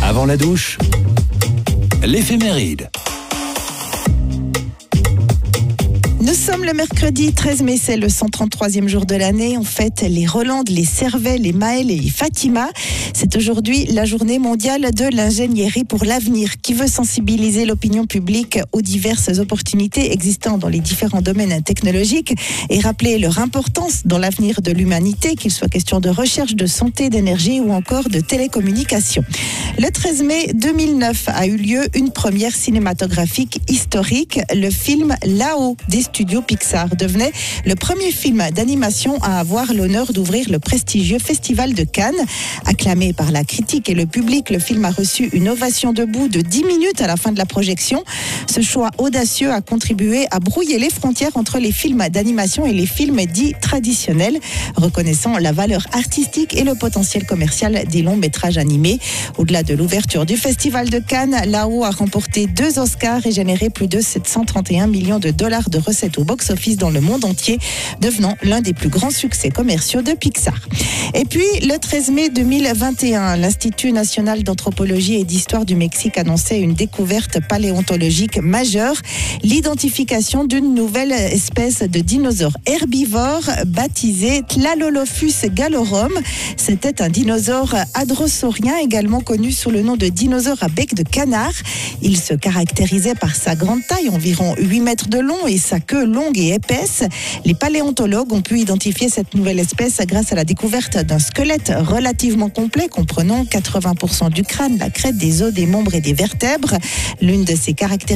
Avant la douche, l'éphéméride. Nous sommes le mercredi 13 mai, c'est le 133e jour de l'année. On fête les Rolandes, les Servet, les Maël et les Fatima. C'est aujourd'hui la journée mondiale de l'ingénierie pour l'avenir qui veut sensibiliser l'opinion publique aux diverses opportunités existantes dans les différents domaines technologiques et rappeler leur importance dans l'avenir de l'humanité, qu'il soit question de recherche, de santé, d'énergie ou encore de télécommunications. Le 13 mai 2009 a eu lieu une première cinématographique historique. Le film Là-haut des studios Pixar devenait le premier film d'animation à avoir l'honneur d'ouvrir le prestigieux Festival de Cannes. Acclamé par la critique et le public, le film a reçu une ovation debout de 10 minutes à la fin de la projection. Ce choix audacieux a contribué à brouiller les frontières entre les films d'animation et les films dits traditionnels, reconnaissant la valeur artistique et le potentiel commercial des longs métrages animés. Au-delà de l'ouverture du Festival de Cannes, Là-haut a remporté 2 Oscars et généré plus de 731 millions de dollars de recettes au box-office dans le monde entier, devenant l'un des plus grands succès commerciaux de Pixar. Et puis, le 13 mai 2021, l'Institut national d'anthropologie et d'histoire du Mexique annonçait une découverte paléontologique majeure, l'identification d'une nouvelle espèce de dinosaure herbivore baptisé Tlalolophus gallorum. C'était un dinosaure hadrosaurien, également connu sous le nom de dinosaure à bec de canard. Il se caractérisait par sa grande taille, environ 8 mètres de long, et sa queue longue et épaisse. Les paléontologues ont pu identifier cette nouvelle espèce grâce à la découverte d'un squelette relativement complet, comprenant 80% du crâne, la crête, des os, des membres et des vertèbres. L'une de ses caractéristiques